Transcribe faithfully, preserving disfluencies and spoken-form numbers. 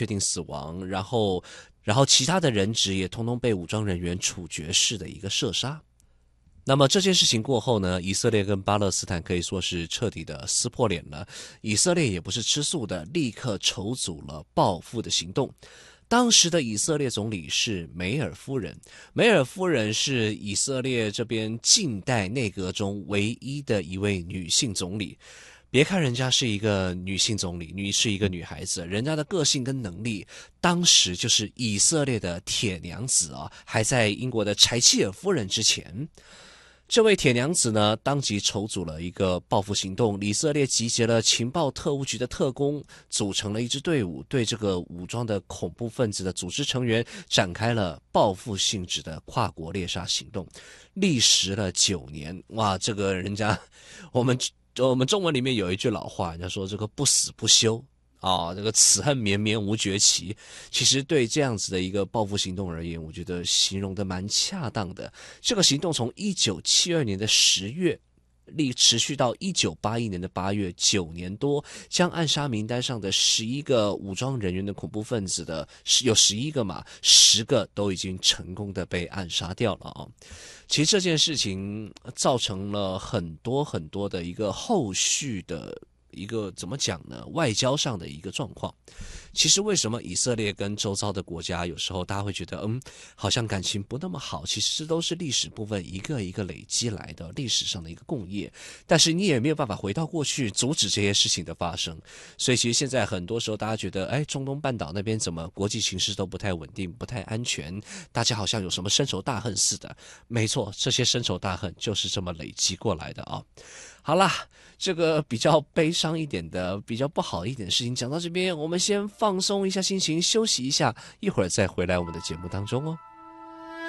确定死亡，然后然后其他的人质也通通被武装人员处决式的一个射杀。那么这件事情过后呢，以色列跟巴勒斯坦可以说是彻底的撕破脸了。以色列也不是吃素的，立刻筹组了报复的行动。当时的以色列总理是梅尔夫人，梅尔夫人是以色列这边近代内阁中唯一的一位女性总理。别看人家是一个女性总理，女是一个女孩子，人家的个性跟能力，当时就是以色列的铁娘子啊，还在英国的柴契尔夫人之前。这位铁娘子呢，当即筹组了一个报复行动，以色列集结了情报特务局的特工，组成了一支队伍，对这个武装的恐怖分子的组织成员展开了报复性质的跨国猎杀行动，历时了九年。哇，这个人家，我们我们中文里面有一句老话，人家说这个不死不休。啊，这个此恨绵绵无绝期，其实对这样子的一个报复行动而言，我觉得形容的蛮恰当的。这个行动从一九七二年的十月历持续到一九八一年的八月，九年多，将暗杀名单上的十一个武装人员的恐怖分子的有十一个嘛，十个都已经成功的被暗杀掉了啊。其实这件事情造成了很多很多的一个后续的一个怎么讲呢？外交上的一个状况。其实为什么以色列跟周遭的国家有时候大家会觉得嗯，好像感情不那么好，其实这都是历史部分一个一个累积来的历史上的一个共业，但是你也没有办法回到过去阻止这些事情的发生。所以其实现在很多时候大家觉得哎，中东半岛那边怎么国际形势都不太稳定，不太安全，大家好像有什么深仇大恨似的。没错，这些深仇大恨就是这么累积过来的啊。好啦，这个比较悲伤一点的，比较不好一点的事情讲到这边，我们先放松一下心情，休息一下，一会儿再回来我们的节目当中哦。